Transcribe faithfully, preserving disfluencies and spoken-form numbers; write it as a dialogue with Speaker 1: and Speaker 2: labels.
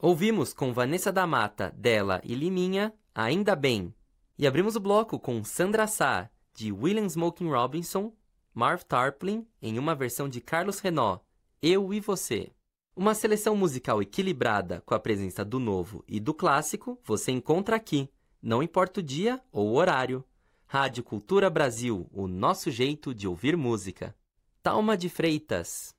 Speaker 1: Ouvimos com Vanessa da Mata, dela e Liminha, Ainda Bem. E abrimos o bloco com Sandra Sá, de William Smoking Robinson, Marv Tarplin, em uma versão de Carlos Renaud, Eu e Você. Uma seleção musical equilibrada com a presença do novo e do clássico você encontra aqui, não importa o dia ou o horário. Rádio Cultura Brasil, o nosso jeito de ouvir música. Thalma de Freitas.